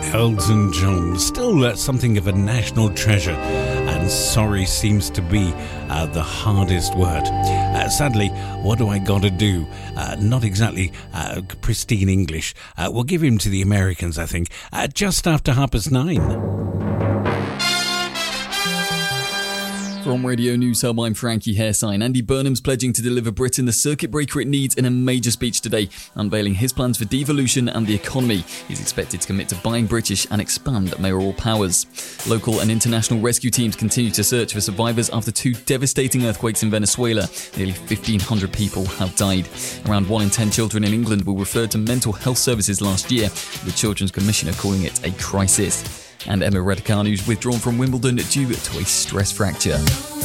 Elton John, still something of a national treasure, and sorry seems to be the hardest word. Sadly, what do I gotta do? Not exactly pristine English. We'll give him to the Americans, I think, just after 9:30. From Radio News Hub, I'm Frankie Hairsign. Andy Burnham's pledging to deliver Britain the circuit breaker it needs in a major speech today, unveiling his plans for devolution and the economy. He's expected to commit to buying British and expand mayoral powers. Local and international rescue teams continue to search for survivors after 2 devastating earthquakes in Venezuela. Nearly 1,500 people have died. Around 1 in 10 children in England were referred to mental health services last year, the Children's Commissioner calling it a crisis. And Emma Raducanu's withdrawn from Wimbledon due to a stress fracture.